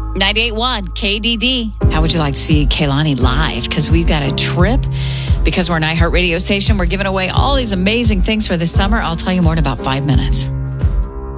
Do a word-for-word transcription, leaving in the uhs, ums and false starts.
ninety-eight point one K D D. How would you like to see Kehlani live? Because we've got a trip. Because we're an iHeart radio station, we're giving away all these amazing things for the summer. I'll tell you more in about five minutes.